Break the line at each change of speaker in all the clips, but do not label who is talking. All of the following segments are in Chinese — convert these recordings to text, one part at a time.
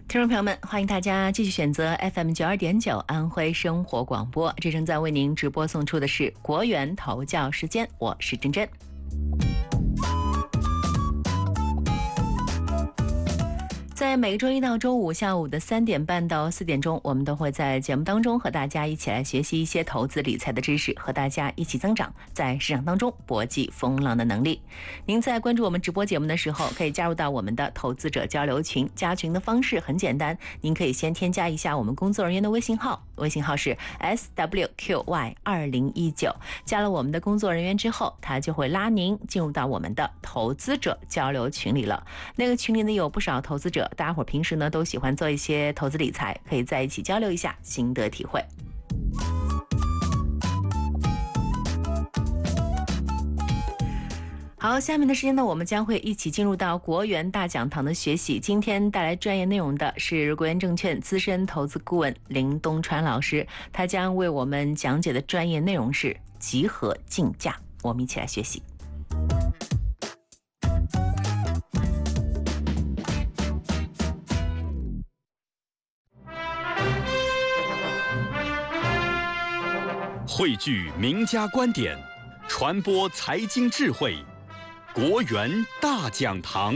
听众朋友们，欢迎大家继续选择 FM92.9安徽生活广播，这正在为您直播送出的是国元头教时间，我是珍珍。在每个周一到周五下午的3点半到4点钟，我们都会在节目当中和大家一起来学习一些投资理财的知识，和大家一起增长在市场当中搏击风浪的能力。您在关注我们直播节目的时候，可以加入到我们的投资者交流群。加群的方式很简单，您可以先添加一下我们工作人员的微信号，微信号是 SWQY2019。加了我们的工作人员之后，他就会拉您进入到我们的投资者交流群里了。那个群里呢有不少投资者，大家伙平时呢都喜欢做一些投资理财，可以在一起交流一下心得体会。好，下面的时间呢，我们将会一起进入到国元大讲堂的学习。今天带来专业内容的是国元证券资深投资顾问林东川老师，他将为我们讲解的专业内容是集合竞价。我们一起来学习。
汇聚名家观点，传播财经智慧，国元大讲堂。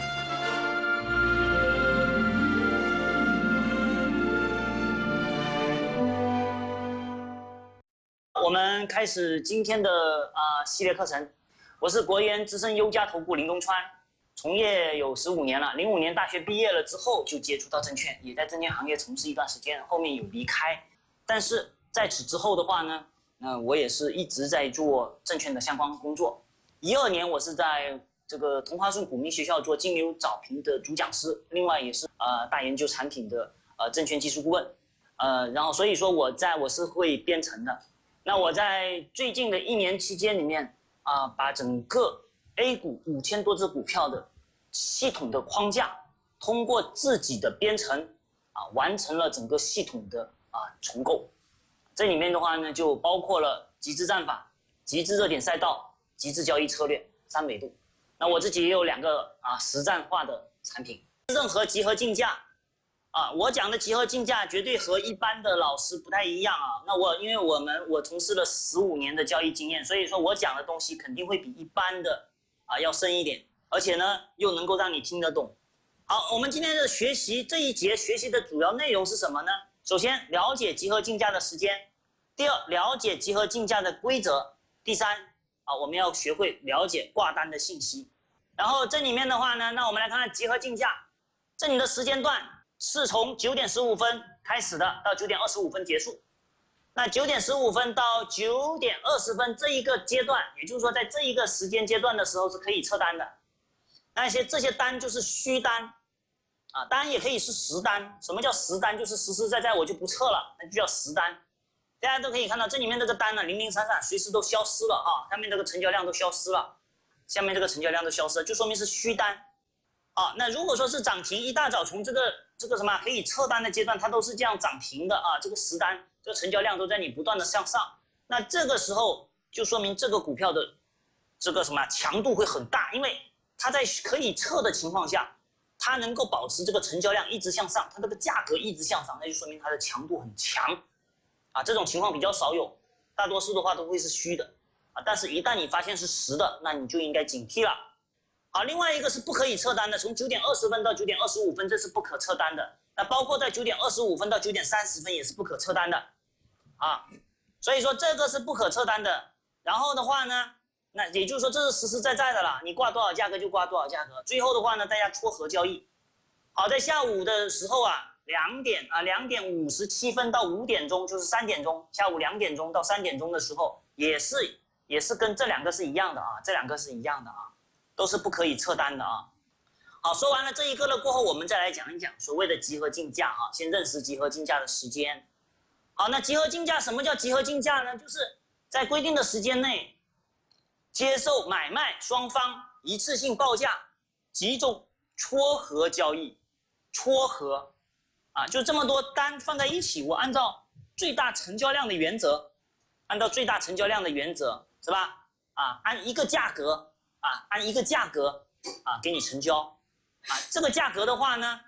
我们开始今天的系列课程。我是国元资深优家投顾林东川，从业有15年了。05年大学毕业了之后就接触到证券，也在证券行业从事一段时间，后面有离开。但是在此之后的话呢，我也是一直在做证券的相关工作。12年我是在这个同花顺股民学校做金牛早评的主讲师，另外也是大研究产品的证券技术顾问，然后所以说我是会编程的。那我在最近的1年期间里面把整个 A 股5000多只股票的系统的框架，通过自己的编程完成了整个系统的重构。这里面的话呢，就包括了极致战法、极致热点赛道、极致交易策略3维度。那我自己也有2个实战化的产品。任何集合竞价我讲的集合竞价绝对和一般的老师不太一样那因为我从事了15年的交易经验，所以说我讲的东西肯定会比一般的要深一点，而且呢又能够让你听得懂。好，我们今天的这一节学习的主要内容是什么呢？首先了解集合竞价的时间，第二了解集合竞价的规则，第三我们要学会了解挂单的信息。然后这里面的话呢，那我们来看看集合竞价，这里的时间段是从9点15分开始的，到9点25分结束。那9点15分到9点20分这一个阶段，也就是说在这一个时间阶段的时候是可以撤单的。这些单就是虚单当然也可以是实单。什么叫实单？就是实实在在我就不撤了，那就叫实单。大家都可以看到这里面这个单呢0033随时都消失了下面这个成交量都消失了，下面这个成交量都消失了，就说明是虚单那如果说是涨停，一大早从这个什么可以撤单的阶段，它都是这样涨停的这个实单，这个成交量都在你不断的向上，那这个时候就说明这个股票的这个什么强度会很大，因为它在可以撤的情况下，它能够保持这个成交量一直向上，它这个价格一直向上，那就说明它的强度很强这种情况比较少有，大多数的话都会是虚的但是一旦你发现是实的，那你就应该警惕了。好，另外一个是不可以撤单的，从9点20分到9点25分这是不可撤单的，那包括在9点25分到9点30分也是不可撤单的所以说这个是不可撤单的。然后的话呢，那也就是说这是实实在在的了，你挂多少价格就挂多少价格。最后的话呢，大家撮合交易。好，在下午的时候2点57分到5点钟就是3点钟，下午2点钟到3点钟的时候也是跟这2个是一样的这2个是一样的都是不可以撤单的好，说完了这一个了过后，我们再来讲一讲所谓的集合竞价先认识集合竞价的时间。好，那集合竞价，什么叫集合竞价呢？就是在规定的时间内接受买卖双方一次性报价，集中撮合交易。撮合就这么多单放在一起，我按照最大成交量的原则，是吧按一个价格给你成交这个价格的话呢，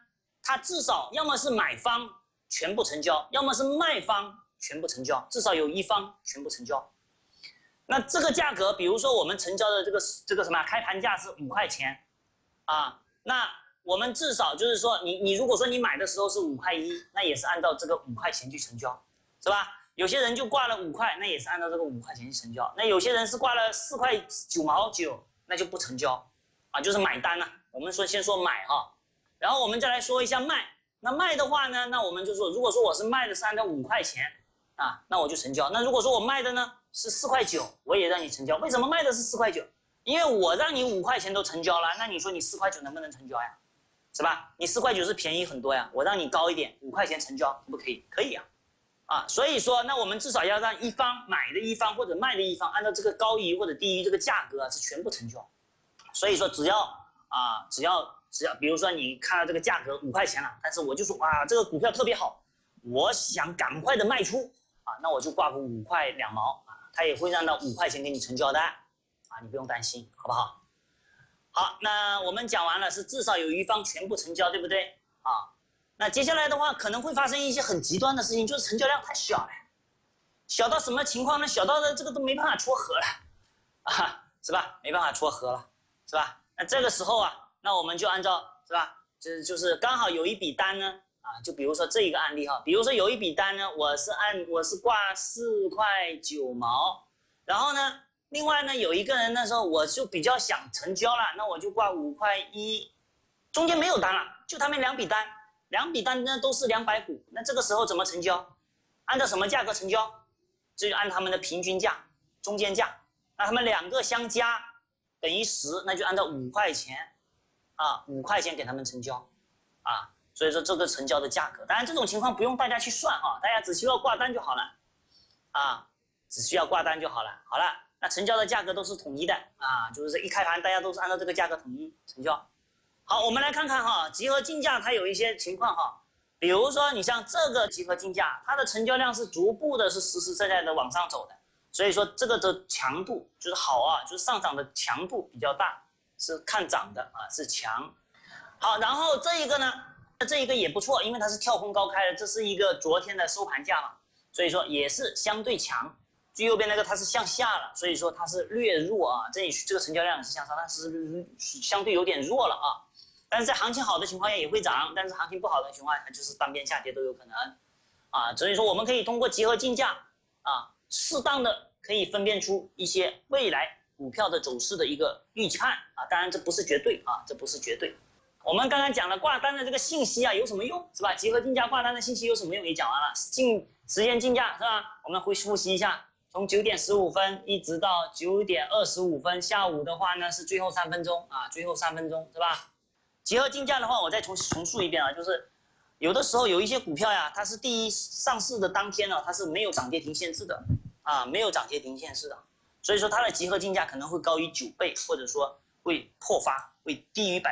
它至少要么是买方全部成交，要么是卖方全部成交，至少有一方全部成交。那这个价格，比如说我们成交的这个什么开盘价是5块钱，啊，那我们至少就是说你如果说你买的时候是5块1，那也是按照这个5块钱去成交，是吧？有些人就挂了5块，那也是按照这个5块钱去成交。那有些人是挂了4块9毛9，那就不成交，啊，就是买单了。我们先说买哈，然后我们再来说一下卖。那卖的话呢，那我们就说，如果说我是卖的是按照5块钱啊，那我就成交。那如果说我卖的呢是4块9，我也让你成交。为什么卖的是4块9？因为我让你5块钱都成交了，那你说你4块9能不能成交呀？是吧？你4块9是便宜很多呀，我让你高一点，5块钱成交，可不可以？可以啊。啊，所以说，那我们至少要让一方买的一方或者卖的一方，按照这个高于或者低于这个价格是全部成交。所以说，只要，比如说你看到这个价格5块钱了，但是我就说哇，这个股票特别好，我想赶快的卖出啊，那我就挂个5块2毛啊，他也会让到5块钱给你成交的啊，你不用担心，好不好？好，那我们讲完了，是至少有一方全部成交，对不对啊？那接下来的话可能会发生一些很极端的事情，就是成交量太小了，小到什么情况呢？小到的这个都没办法撮合了，啊，是吧？没办法撮合了，是吧？那这个时候啊，那我们就按照是吧？就是刚好有一笔单呢，啊，就比如说这一个案例哈，比如说有一笔单呢，我是挂4块9毛，然后呢，另外呢有一个人那时候我就比较想成交了，那我就挂5块1，中间没有单了，就他们2笔单。2笔单呢都是200股，那这个时候怎么成交？按照什么价格成交？就按他们的平均价、中间价。那他们2个相加等于10，那就按照5块钱，啊，5块钱给他们成交，啊，所以说这个成交的价格。当然这种情况不用大家去算啊，大家只需要挂单就好了，啊，只需要挂单就好了。好了，那成交的价格都是统一的啊，就是一开盘大家都是按照这个价格统一成交。好，我们来看看哈，集合竞价它有一些情况哈，比如说你像这个集合竞价，它的成交量是逐步的是实实在在的往上走的，所以说这个的强度就是好啊，就是上涨的强度比较大，是看涨的啊，是强。好，然后这一个呢，这一个也不错，因为它是跳空高开的，这是一个昨天的收盘价嘛，所以说也是相对强。最右边那个它是向下了，所以说它是略弱啊，这个成交量也是向上，但是相对有点弱了啊。但是在行情好的情况下也会涨，但是行情不好的情况下就是单边下跌都有可能，啊，所以说我们可以通过集合竞价啊，适当的可以分辨出一些未来股票的走势的一个预判啊，当然这不是绝对啊，这不是绝对。我们刚刚讲了挂单的这个信息啊有什么用是吧？集合竞价挂单的信息有什么用也讲完了，时间竞价是吧？我们会复习一下，从9点15分一直到9点25分，下午的话呢是最后3分钟啊，最后3分钟是吧？集合竞价的话，我再重述一遍啊，就是有的时候有一些股票呀，它是第一上市的当天呢，它是没有涨跌停限制的啊，没有涨跌停限制的，所以说它的集合竞价可能会高于9倍，或者说会破发，会低于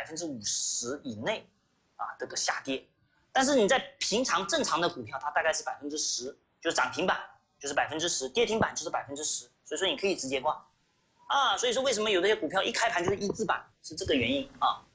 50%以内啊这个下跌。但是你在平常正常的股票，它大概是10%，就是涨停板就是10%，跌停板就是10%，所以说你可以直接挂啊。所以说为什么有的些股票一开盘就是一字板，是这个原因啊。